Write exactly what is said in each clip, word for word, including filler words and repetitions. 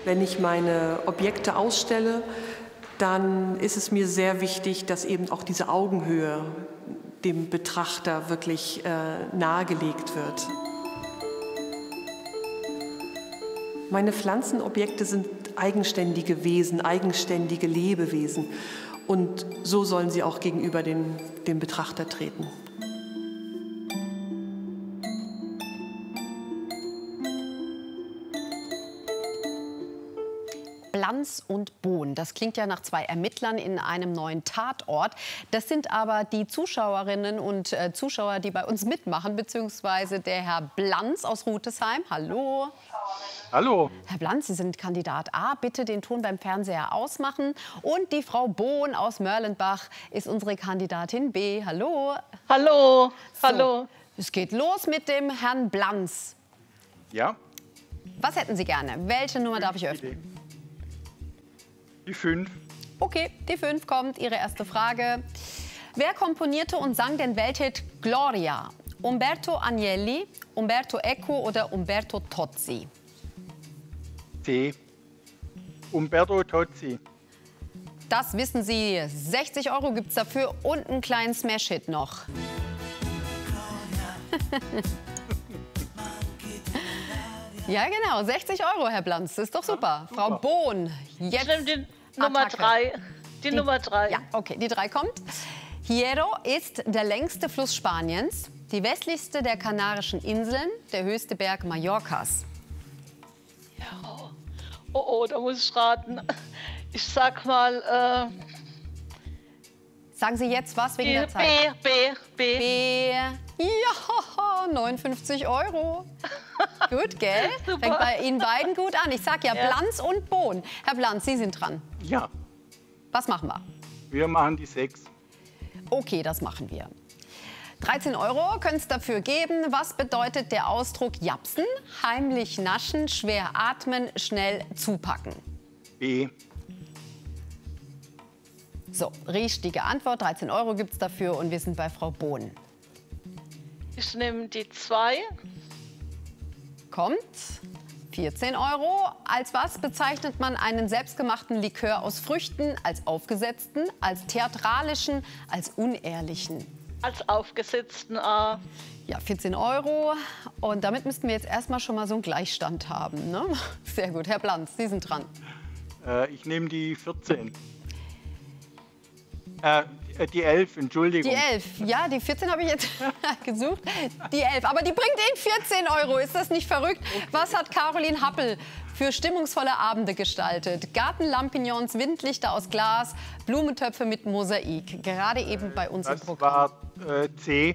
Wenn ich meine Objekte ausstelle, dann ist es mir sehr wichtig, dass eben auch diese Augenhöhe dem Betrachter wirklich äh, nahegelegt wird. Meine Pflanzenobjekte sind eigenständige Wesen, eigenständige Lebewesen. Und so sollen sie auch gegenüber den, dem Betrachter treten. Blanz und Bohn. Das klingt ja nach zwei Ermittlern in einem neuen Tatort. Das sind aber die Zuschauerinnen und äh, Zuschauer, die bei uns mitmachen, beziehungsweise der Herr Blanz aus Rutesheim. Hallo. Hallo. Herr Blanz, Sie sind Kandidat A. Bitte den Ton beim Fernseher ausmachen. Und die Frau Bohn aus Mörlenbach ist unsere Kandidatin B. Hallo. Hallo. So, Hallo. es geht los mit dem Herrn Blanz. Ja. Was hätten Sie gerne? Welche Nummer darf ich öffnen? Die fünf. Okay, die fünf kommt. Ihre erste Frage. Wer komponierte und sang den Welthit Gloria? Umberto Agnelli, Umberto Eco oder Umberto Tozzi? C. Umberto Tozzi. Das wissen Sie. sechzig Euro gibt es dafür und einen kleinen Smash-Hit noch. Ja, genau. sechzig Euro, Herr Blanz. Das ist doch super. super. Frau Bohn, jetzt Ich nehme die Nummer Attacke. drei. Die, Die- Nummer drei. Ja, okay, die drei kommt. Hierro ist der längste Fluss Spaniens, die westlichste der Kanarischen Inseln, der höchste Berg Mallorcas. Oh, oh, oh, da muss ich raten. Ich sag mal Sagen Sie jetzt was wegen äh, der B, Zeit? B, B, B. B. Ja, neunundfünfzig Euro. Gut, gell? Super. Fängt bei Ihnen beiden gut an. Ich sag ja, Ja. Blanz und Bohn. Herr Blanz, Sie sind dran. Ja. Was machen wir? Wir machen die sechs. Okay, das machen wir. dreizehn Euro können es dafür geben. Was bedeutet der Ausdruck japsen? Heimlich naschen, schwer atmen, schnell zupacken. B. So, richtige Antwort. dreizehn Euro gibt es dafür und wir sind bei Frau Bohn. Ich nehme die zwei. Kommt. vierzehn Euro. Als was bezeichnet man einen selbstgemachten Likör aus Früchten? Als aufgesetzten, als theatralischen, als unehrlichen? Als aufgesetzten A. Ja, vierzehn Euro. Und damit müssten wir jetzt erstmal schon mal so einen Gleichstand haben. Ne? Sehr gut. Herr Blanz, Sie sind dran. Äh, ich nehme die vierzehn. Äh, die elf, Entschuldigung. Die elf. Ja, die vierzehn habe ich jetzt gesucht. Die elf. Aber die bringt Ihnen vierzehn Euro. Ist das nicht verrückt? Was hat Caroline Happel für stimmungsvolle Abende gestaltet? Gartenlampignons, Windlichter aus Glas, Blumentöpfe mit Mosaik. Gerade eben bei uns im Das Programm. war äh, C.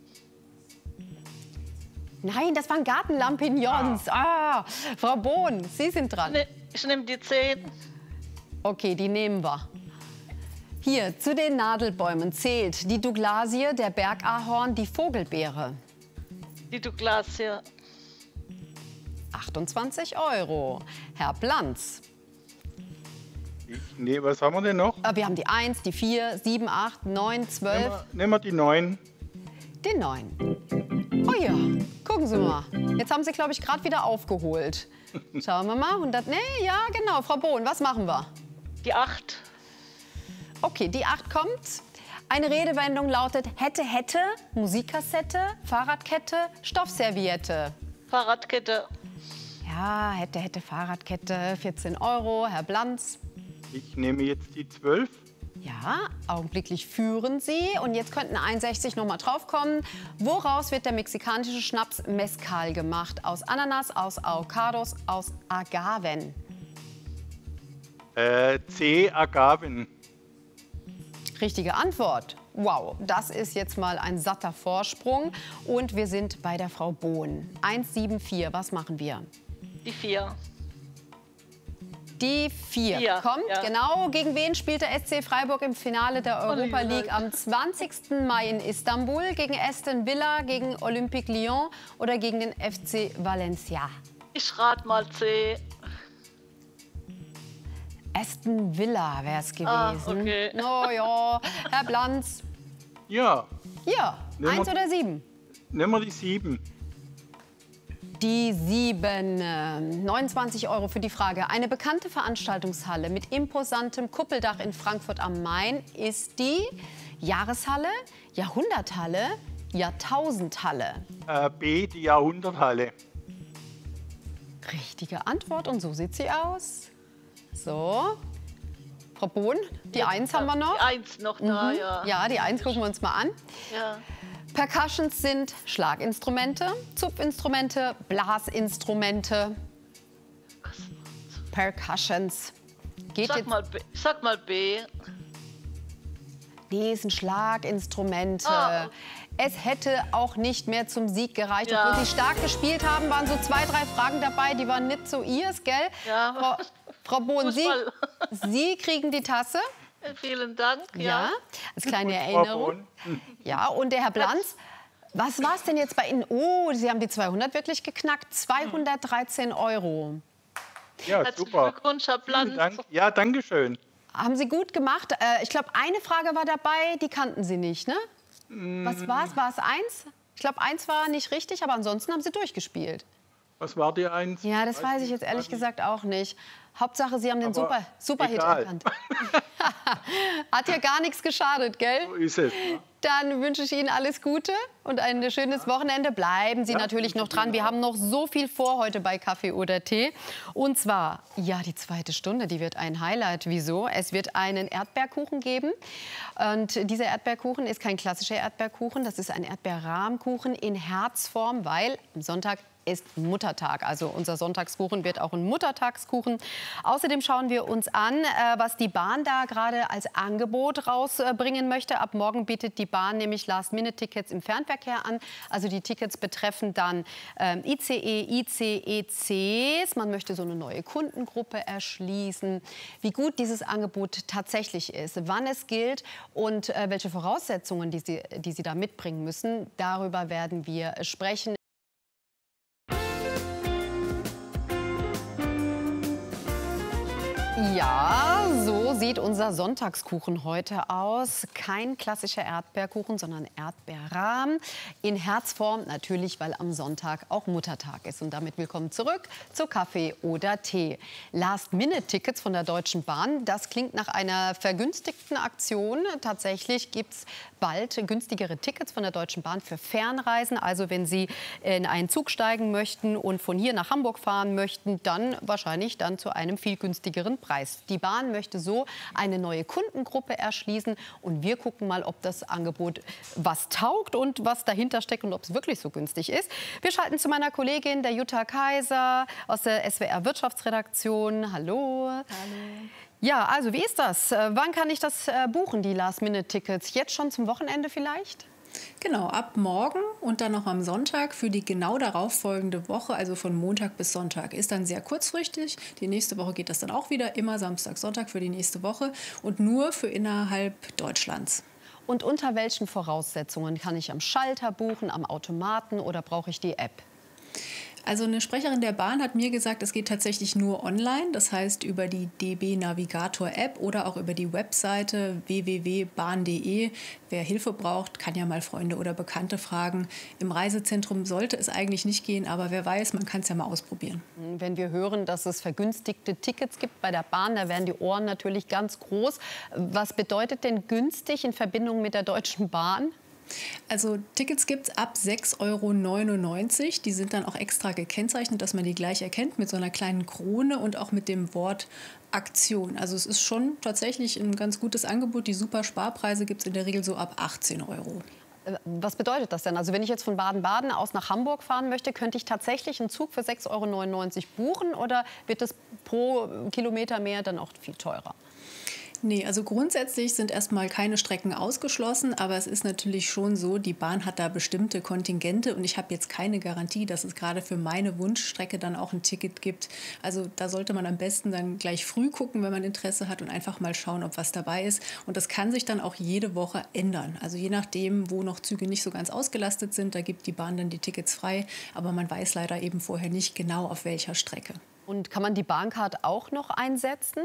Nein, das waren Gartenlampignons. Ah, Frau Bohn, Sie sind dran. Ne, ich nehme die zehn. Okay, die nehmen wir. Hier, zu den Nadelbäumen zählt die Douglasie, der Bergahorn, die Vogelbeere. Die Douglasie. achtundzwanzig Euro. Herr Blanz. Ich, nee, was haben wir denn noch? Äh, Wir haben die eins, die vier, sieben, acht, neun, Nehmen zwölf, wir, nehmen wir die neun. den neun. Oh ja, gucken Sie mal. Jetzt haben Sie, glaube ich, gerade wieder aufgeholt. Schauen wir mal. hundert, nee, ja, genau. Frau Bohn, was machen wir? Die acht. Okay, die acht kommt. Eine Redewendung lautet hätte, hätte, Musikkassette, Fahrradkette, Stoffserviette. Fahrradkette. Ja, hätte, hätte, Fahrradkette, vierzehn Euro. Herr Blanz. Ich nehme jetzt die zwölf. Ja, augenblicklich führen Sie. Und jetzt könnten einundsechzig noch mal draufkommen. Woraus wird der mexikanische Schnaps Mezcal gemacht? Aus Ananas, aus Avocados, aus Agaven? Äh, C. Agaven. Richtige Antwort. Wow, das ist jetzt mal ein satter Vorsprung. Und wir sind bei der Frau Bohn. eins sieben vier, was machen wir? Die vier. Die vier Vier, kommt, ja. genau. Gegen wen spielt der S C Freiburg im Finale der Europa League am zwanzigsten Mai in Istanbul? Gegen Aston Villa, gegen Olympique Lyon oder gegen den F C Valencia? Ich rate mal C. Aston Villa wäre es gewesen. Ah, okay. Oh ja, Herr Blanz. Ja, Ja, Nehmen wir- eins oder sieben? nehmen wir die sieben. Die sieben, äh, neunundzwanzig Euro für die Frage. Eine bekannte Veranstaltungshalle mit imposantem Kuppeldach in Frankfurt am Main ist die Jahreshalle, Jahrhunderthalle, Jahrtausendhalle. Äh, B, die Jahrhunderthalle. Richtige Antwort und so sieht sie aus. So, Frau Bohn, die Eins haben wir noch. Die Eins noch da, Mhm. ja. Ja, die Eins gucken wir uns mal an. Ja. Percussions sind Schlaginstrumente, Zupfinstrumente, Blasinstrumente. Percussions. Geht Sag jetzt. mal B. Sag mal B. Nee, es sind Schlaginstrumente. Ah. Es hätte auch nicht mehr zum Sieg gereicht. Ja. Obwohl sie stark gespielt haben, waren so zwei, drei Fragen dabei, die waren nicht so ihrs, gell? Ja. Frau, Frau Bohn, Sie, Fußball. Sie kriegen die Tasse. Vielen Dank. Ja, Ja. als kleine Frau Erinnerung. Bohn. Ja, und der Herr Blanz, was war es denn jetzt bei Ihnen? Oh, Sie haben die zweihundert wirklich geknackt. zweihundertdreizehn Euro. Ja, Herzlichen super. Glückwunsch, Herr Vielen Blanz. Dank. Ja, danke schön. Haben Sie gut gemacht. Äh, ich glaube, eine Frage war dabei, die kannten Sie nicht, ne? Was war es? War es eins? Ich glaube, eins war nicht richtig, aber ansonsten haben Sie durchgespielt. Was war die Eins? Ja, das weiß ich jetzt ehrlich gesagt auch nicht. Hauptsache, Sie haben den Aber Super, Superhit egal. erkannt. Hat ja gar nichts geschadet, gell? So ist es. Dann wünsche ich Ihnen alles Gute und ein schönes Wochenende. Bleiben Sie Ja, natürlich noch wünsche dran. Ihnen Wir auch. haben noch so viel vor heute bei Kaffee oder Tee. Und zwar, ja, die zweite Stunde, die wird ein Highlight. Wieso? Es wird einen Erdbeerkuchen geben. Und dieser Erdbeerkuchen ist kein klassischer Erdbeerkuchen. Das ist ein Erdbeerrahmkuchen in Herzform, weil am Sonntag ist Muttertag. Also unser Sonntagskuchen wird auch ein Muttertagskuchen. Außerdem schauen wir uns an, äh, was die Bahn da gerade als Angebot rausbringen möchte. Ab morgen bietet die Bahn nämlich Last-Minute-Tickets im Fernverkehr an. Also die Tickets betreffen dann ähm, I C E, I C E Cs. Man möchte so eine neue Kundengruppe erschließen. Wie gut dieses Angebot tatsächlich ist, wann es gilt und äh, welche Voraussetzungen, die Sie, die Sie da mitbringen müssen, darüber werden wir sprechen. Ja, so sieht unser Sonntagskuchen heute aus. Kein klassischer Erdbeerkuchen, sondern Erdbeerrahm. In Herzform natürlich, weil am Sonntag auch Muttertag ist. Und damit willkommen zurück zu Kaffee oder Tee. Last-Minute-Tickets von der Deutschen Bahn, das klingt nach einer vergünstigten Aktion. Tatsächlich gibt es bald günstigere Tickets von der Deutschen Bahn für Fernreisen. Also wenn Sie in einen Zug steigen möchten und von hier nach Hamburg fahren möchten, dann wahrscheinlich dann zu einem viel günstigeren Preis. Die Bahn möchte so eine neue Kundengruppe erschließen und wir gucken mal, ob das Angebot was taugt und was dahinter steckt und ob es wirklich so günstig ist. Wir schalten zu meiner Kollegin, der Jutta Kaiser aus der S W R Wirtschaftsredaktion. Hallo. Hallo. Ja, also wie ist das? Äh, Wann kann ich das äh, buchen, die Last-Minute-Tickets? Jetzt schon zum Wochenende vielleicht? Genau, ab morgen und dann noch am Sonntag für die genau darauf folgende Woche, also von Montag bis Sonntag. Ist dann sehr kurzfristig. Die nächste Woche geht das dann auch wieder, immer Samstag, Sonntag für die nächste Woche und nur für innerhalb Deutschlands. Und unter welchen Voraussetzungen kann ich am Schalter buchen, am Automaten oder brauche ich die App? Also eine Sprecherin der Bahn hat mir gesagt, es geht tatsächlich nur online, das heißt über die D B Navigator App oder auch über die Webseite w w w punkt bahn punkt d e. Wer Hilfe braucht, kann ja mal Freunde oder Bekannte fragen. Im Reisezentrum sollte es eigentlich nicht gehen, aber wer weiß, man kann es ja mal ausprobieren. Wenn wir hören, dass es vergünstigte Tickets gibt bei der Bahn, da werden die Ohren natürlich ganz groß. Was bedeutet denn günstig in Verbindung mit der Deutschen Bahn? Also Tickets gibt es ab sechs Euro neunundneunzig. Die sind dann auch extra gekennzeichnet, dass man die gleich erkennt mit so einer kleinen Krone und auch mit dem Wort Aktion. Also es ist schon tatsächlich ein ganz gutes Angebot. Die super Sparpreise gibt es in der Regel so ab achtzehn Euro. Was bedeutet das denn? Also wenn ich jetzt von Baden-Baden aus nach Hamburg fahren möchte, könnte ich tatsächlich einen Zug für sechs Euro neunundneunzig buchen oder wird das pro Kilometer mehr dann auch viel teurer? Nee, also grundsätzlich sind erstmal keine Strecken ausgeschlossen, aber es ist natürlich schon so, die Bahn hat da bestimmte Kontingente und ich habe jetzt keine Garantie, dass es gerade für meine Wunschstrecke dann auch ein Ticket gibt. Also da sollte man am besten dann gleich früh gucken, wenn man Interesse hat und einfach mal schauen, ob was dabei ist. Und das kann sich dann auch jede Woche ändern. Also je nachdem, wo noch Züge nicht so ganz ausgelastet sind, da gibt die Bahn dann die Tickets frei, aber man weiß leider eben vorher nicht genau, auf welcher Strecke. Und kann man die Bahncard auch noch einsetzen?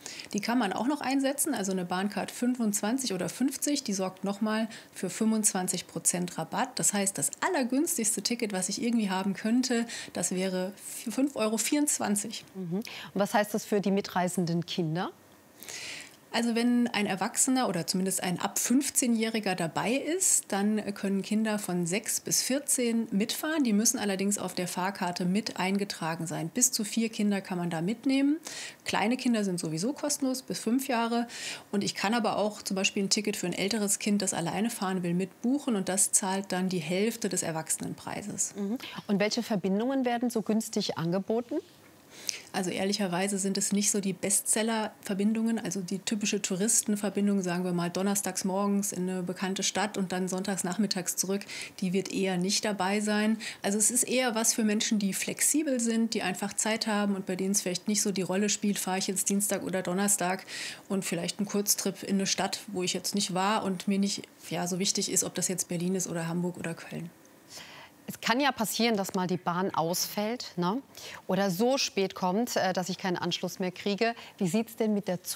Die kann man auch noch einsetzen, also eine Bahncard fünfundzwanzig oder fünfzig, die sorgt nochmal für fünfundzwanzig Prozent Rabatt. Das heißt, das allergünstigste Ticket, was ich irgendwie haben könnte, das wäre fünf Euro vierundzwanzig. Mhm. Und was heißt das für die mitreisenden Kinder? Also wenn ein Erwachsener oder zumindest ein ab fünfzehnjähriger dabei ist, dann können Kinder von sechs bis vierzehn mitfahren. Die müssen allerdings auf der Fahrkarte mit eingetragen sein. Bis zu vier Kinder kann man da mitnehmen. Kleine Kinder sind sowieso kostenlos, bis fünf Jahre. Und ich kann aber auch zum Beispiel ein Ticket für ein älteres Kind, das alleine fahren will, mitbuchen. Und das zahlt dann die Hälfte des Erwachsenenpreises. Mhm. Und welche Verbindungen werden so günstig angeboten? Also ehrlicherweise sind es nicht so die Bestseller-Verbindungen, also die typische Touristenverbindung, sagen wir mal donnerstags morgens in eine bekannte Stadt und dann sonntags nachmittags zurück, die wird eher nicht dabei sein. Also es ist eher was für Menschen, die flexibel sind, die einfach Zeit haben und bei denen es vielleicht nicht so die Rolle spielt, fahre ich jetzt Dienstag oder Donnerstag und vielleicht einen Kurztrip in eine Stadt, wo ich jetzt nicht war und mir nicht ja, so wichtig ist, ob das jetzt Berlin ist oder Hamburg oder Köln. Es kann ja passieren, dass mal die Bahn ausfällt, ne? Oder so spät kommt, dass ich keinen Anschluss mehr kriege. Wie sieht es denn mit der